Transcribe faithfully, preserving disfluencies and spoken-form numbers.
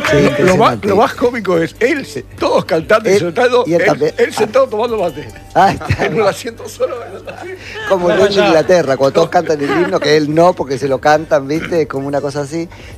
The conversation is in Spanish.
Lo, lo más, lo más cómico es él, todos cantando Él- y sentado, y él él, también. él sentado tomando mate. Ah, está. En un asiento solo. Como el rey de Inglaterra, cuando todos cantan el himno, que él no, porque se lo cantan, ¿viste? Es como una cosa así.